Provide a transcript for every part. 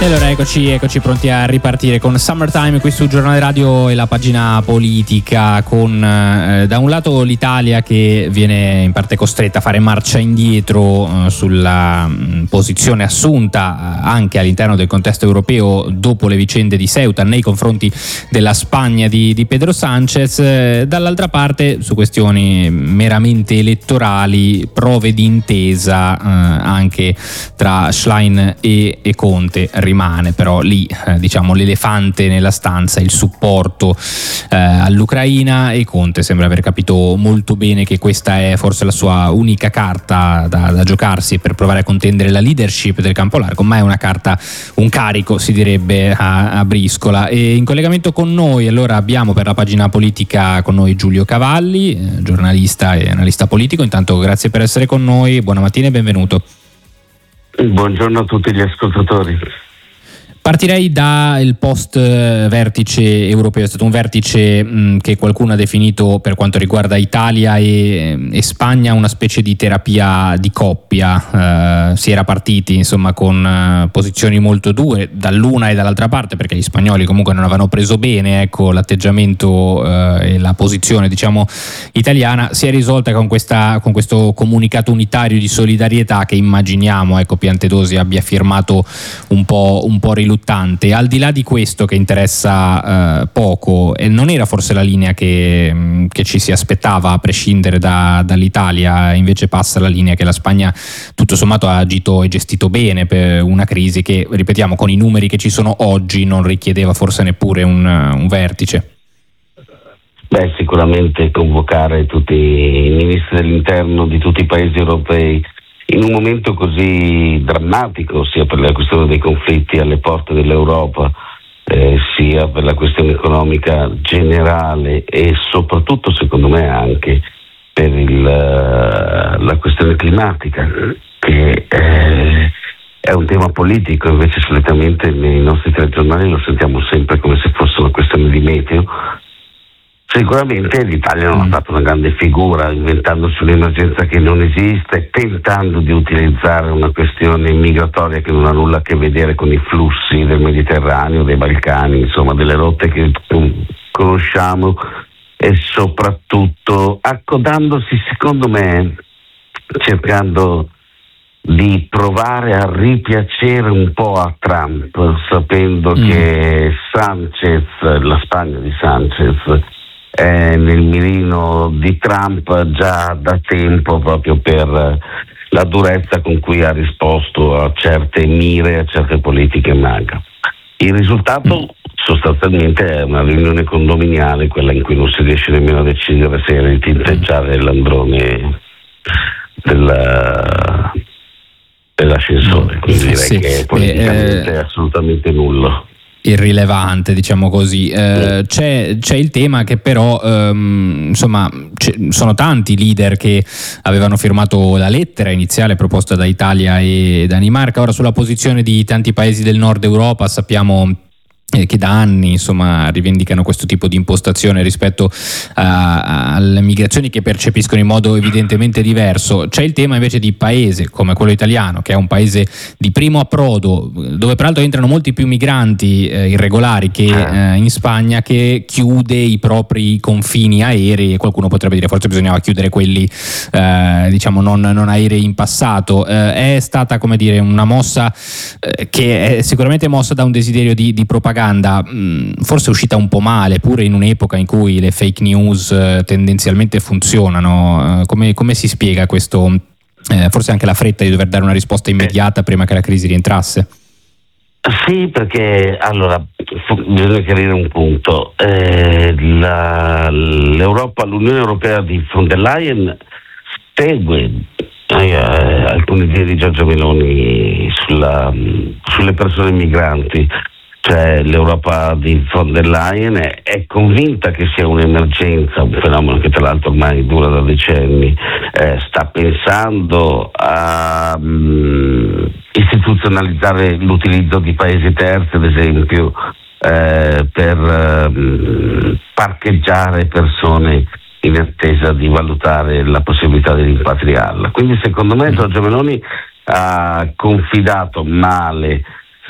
E allora eccoci pronti a ripartire con Summertime qui su Giornale Radio e la pagina politica, con da un lato l'Italia che viene in parte costretta a fare marcia indietro sulla posizione assunta anche all'interno del contesto europeo dopo le vicende di Ceuta nei confronti della Spagna di Pedro Sánchez, dall'altra parte su questioni meramente elettorali prove di intesa anche tra Schlein e Conte. Rimane però lì diciamo l'elefante nella stanza, il supporto all'Ucraina, e Conte sembra aver capito molto bene che questa è forse la sua unica carta da giocarsi per provare a contendere la leadership del campo largo, ma è una carta, un carico si direbbe a briscola. E in collegamento con noi allora abbiamo per la pagina politica con noi Giulio Cavalli, giornalista e analista politico. Intanto grazie per essere con noi, buona mattina e benvenuto. Buongiorno a tutti gli ascoltatori. Partirei dal post vertice europeo. È stato un vertice che qualcuno ha definito, per quanto riguarda Italia e Spagna, una specie di terapia di coppia. Si era partiti insomma con posizioni molto dure dall'una e dall'altra parte, perché gli spagnoli comunque non avevano preso bene l'atteggiamento e la posizione diciamo italiana. Si è risolta con questo comunicato unitario di solidarietà che immaginiamo Piantedosi abbia firmato un po' riluttante. Al di là di questo che interessa poco, e non era forse la linea che ci si aspettava a prescindere dall'Italia, invece passa la linea che la Spagna tutto sommato ha agito e gestito bene per una crisi che, ripetiamo, con i numeri che ci sono oggi non richiedeva forse neppure un vertice. Sicuramente convocare tutti i ministri dell'interno di tutti i paesi europei in un momento così drammatico, sia per la questione dei conflitti alle porte dell'Europa, sia per la questione economica generale e soprattutto, secondo me, anche per la questione climatica, che è un tema politico. Invece solitamente nei nostri telegiornali lo sentiamo sempre come se fosse una questione di meteo. Sicuramente l'Italia non ha fatto una grande figura inventandosi un'emergenza che non esiste, tentando di utilizzare una questione migratoria che non ha nulla a che vedere con i flussi del Mediterraneo, dei Balcani, insomma delle rotte che conosciamo, e soprattutto accodandosi, secondo me, cercando di provare a ripiacere un po' a Trump, sapendo che Sánchez, la Spagna di Sánchez, è nel mirino di Trump già da tempo, proprio per la durezza con cui ha risposto a certe mire, a certe politiche MAGA. Il risultato sostanzialmente è una riunione condominiale, quella in cui non si riesce nemmeno a decidere se ritinteggiare l'androne dell'ascensore, quindi direi che politicamente è assolutamente nullo. Irrilevante, diciamo così. C'è il tema che però insomma sono tanti i leader che avevano firmato la lettera iniziale proposta da Italia e Danimarca. Ora, sulla posizione di tanti paesi del nord Europa sappiamo che da anni insomma rivendicano questo tipo di impostazione rispetto alle migrazioni che percepiscono in modo evidentemente diverso. C'è il tema invece di paese come quello italiano, che è un paese di primo approdo, dove peraltro entrano molti più migranti irregolari che in Spagna, che chiude i propri confini aerei, e qualcuno potrebbe dire forse bisognava chiudere quelli diciamo non aerei in passato. È stata, come dire, una mossa che è sicuramente mossa da un desiderio di propaganda, forse è uscita un po' male, pure in un'epoca in cui le fake news tendenzialmente funzionano. Come si spiega questo, forse anche la fretta di dover dare una risposta immediata prima che la crisi rientrasse? Sì, perché allora bisogna chiarire un punto. L'Unione Europea di von der Leyen segue alcune idee di Giorgia Meloni sulle persone migranti. Cioè, l'Europa di von der Leyen è convinta che sia un'emergenza, un fenomeno che tra l'altro ormai dura da decenni. Sta pensando a istituzionalizzare l'utilizzo di paesi terzi, ad esempio, per parcheggiare persone in attesa di valutare la possibilità di rimpatriarla. Quindi secondo me Giorgia Meloni ha confidato male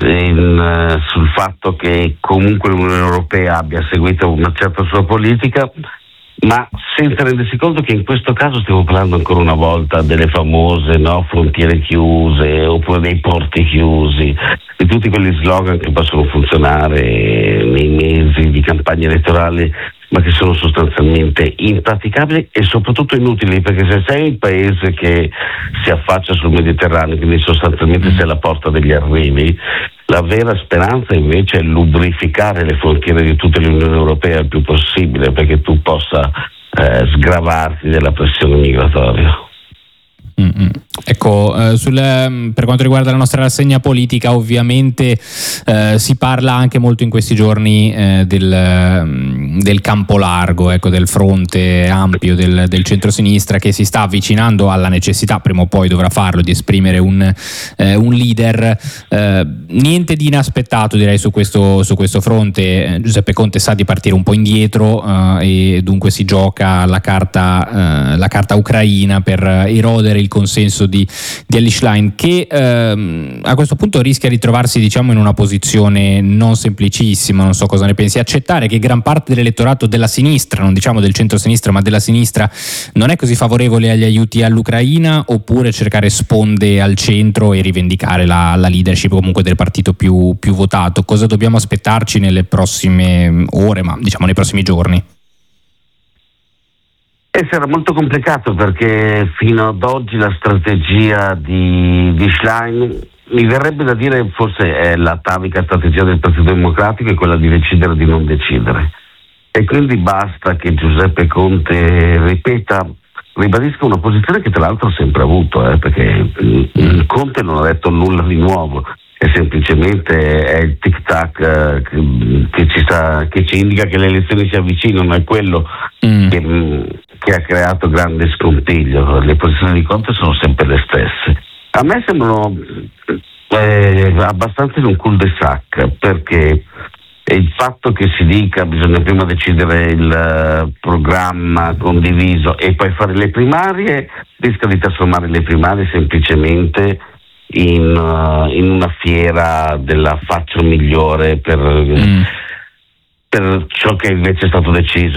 sul fatto che comunque l'Unione Europea abbia seguito una certa sua politica, ma senza rendersi conto che in questo caso stiamo parlando ancora una volta delle famose frontiere chiuse oppure dei porti chiusi, di tutti quegli slogan che possono funzionare nei mesi di campagna elettorale, ma che sono sostanzialmente impraticabili e soprattutto inutili, perché se sei un paese che si affaccia sul Mediterraneo, quindi sostanzialmente sei alla porta degli arrivi, la vera speranza invece è lubrificare le frontiere di tutta l'Unione Europea il più possibile, perché tu possa sgravarti della pressione migratoria. Ecco, per quanto riguarda la nostra rassegna politica, ovviamente si parla anche molto in questi giorni del campo largo, ecco, del fronte ampio del centrosinistra che si sta avvicinando alla necessità, prima o poi dovrà farlo, di esprimere un leader. Niente di inaspettato, direi, su questo fronte. Giuseppe Conte sa di partire un po' indietro e dunque si gioca la carta ucraina per erodere il consenso di Elly Schlein, che a questo punto rischia di trovarsi, diciamo, in una posizione non semplicissima. Non so cosa ne pensi. Accettare che gran parte dell'elettorato della sinistra, non diciamo del centro-sinistra ma della sinistra, non è così favorevole agli aiuti all'Ucraina, oppure cercare sponde al centro e rivendicare la leadership comunque del partito più votato? Cosa dobbiamo aspettarci nelle prossime ore, ma diciamo nei prossimi giorni? Sarà molto complicato, perché fino ad oggi la strategia di Schlein, mi verrebbe da dire, forse è l'atavica strategia del Partito Democratico, è quella di decidere di non decidere. E quindi basta che Giuseppe Conte ribadisca una posizione che tra l'altro ha sempre avuto, perché Conte non ha detto nulla di nuovo, è semplicemente il tic-tac che ci indica che le elezioni si avvicinano, è quello che ha creato grande scompiglio. Le posizioni di Conte sono sempre le stesse. A me sembrano abbastanza in un cul-de-sac, perché il fatto che si dica bisogna prima decidere il programma condiviso e poi fare le primarie rischia di trasformare le primarie semplicemente in una fiera della faccia migliore per ciò che invece è stato deciso,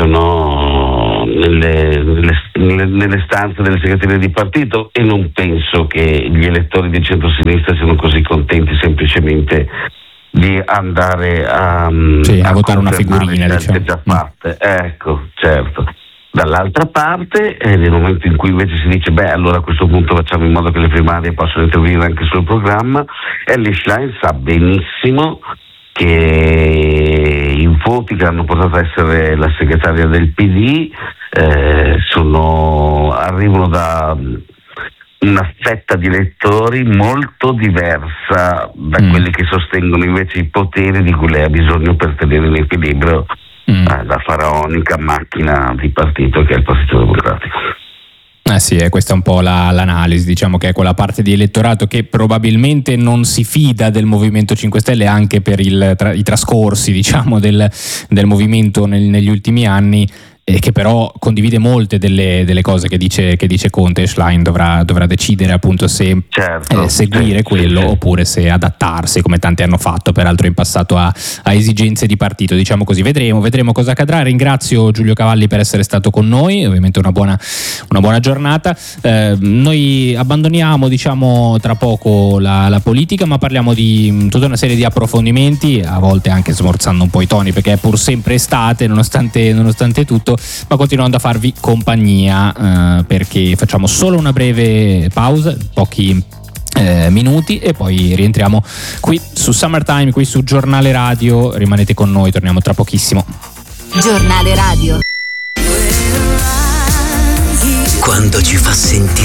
nelle stanze delle segreterie di partito, e non penso che gli elettori di centrosinistra siano così contenti semplicemente di andare a votare una figurina, diciamo, già fatte. Ecco, certo. Dall'altra parte, nel momento in cui invece si dice allora a questo punto facciamo in modo che le primarie possano intervenire anche sul programma, Elly Schlein sa benissimo che i voti che hanno portato a essere la segretaria del PD arrivano da una fetta di elettori molto diversa da quelli che sostengono invece i poteri di cui lei ha bisogno per tenere in equilibrio la faraonica macchina di partito che è il Partito Democratico. Sì, questa è un po' l'analisi, diciamo che è quella parte di elettorato che probabilmente non si fida del Movimento 5 Stelle anche per i trascorsi, diciamo, del movimento negli ultimi anni, e che però condivide molte delle cose che dice Conte. Schlein dovrà decidere appunto se seguire quello oppure se adattarsi, come tanti hanno fatto peraltro in passato a esigenze di partito, diciamo così. Vedremo cosa accadrà. Ringrazio Giulio Cavalli per essere stato con noi, ovviamente una buona giornata. Noi abbandoniamo, diciamo, tra poco la politica, ma parliamo di tutta una serie di approfondimenti, a volte anche smorzando un po' i toni, perché è pur sempre estate nonostante tutto, ma continuando a farvi compagnia, perché facciamo solo una breve pausa, pochi minuti, e poi rientriamo qui su Summertime, qui su Giornale Radio. Rimanete con noi, torniamo tra pochissimo. Giornale Radio, quando ci fa sentire